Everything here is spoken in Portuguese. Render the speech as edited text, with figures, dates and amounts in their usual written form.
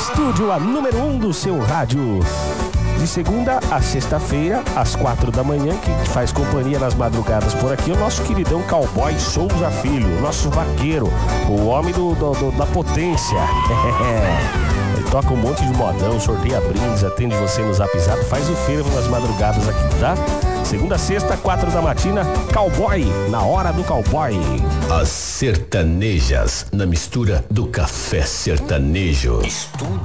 estúdio, a número 1 do seu rádio. De segunda a sexta-feira, às 4 da manhã, que faz companhia nas madrugadas por aqui, o nosso queridão Cowboy Souza Filho, o nosso vaqueiro, o homem da potência. Ele toca um monte de modão, sorteia brindes, atende você no Zap Zap, faz o fervo nas madrugadas aqui, tá? Segunda a sexta, 4 da matina, Cowboy, na hora do Cowboy. As sertanejas, na mistura do café sertanejo. Estúdio